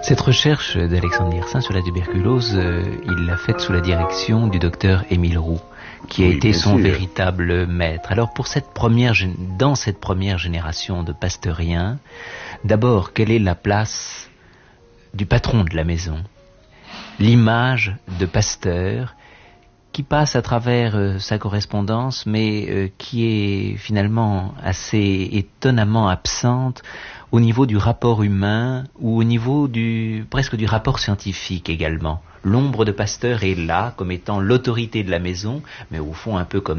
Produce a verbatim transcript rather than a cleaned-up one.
Cette recherche d'Alexandre Yersin sur la tuberculose, euh, il l'a faite sous la direction du docteur Émile Roux, qui a oui, été son sûr. véritable maître. Alors pour cette première, dans cette première génération de pasteuriens, d'abord, quelle est la place du patron de la maison? L'image de Pasteur qui passe à travers euh, sa correspondance, mais euh, qui est finalement assez étonnamment absente au niveau du rapport humain ou au niveau du presque du rapport scientifique également. L'ombre de Pasteur est là comme étant l'autorité de la maison, mais au fond un peu comme